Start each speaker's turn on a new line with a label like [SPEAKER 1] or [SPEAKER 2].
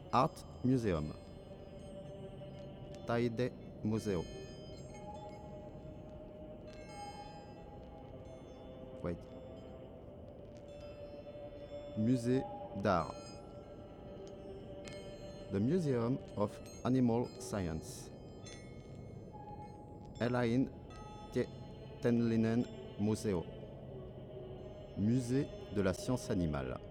[SPEAKER 1] Art Museum. Taide Museo. Wait. Musée d'art. The Museum of Animal Science. Elaine Tenlinen Museo. Musée de la science animale.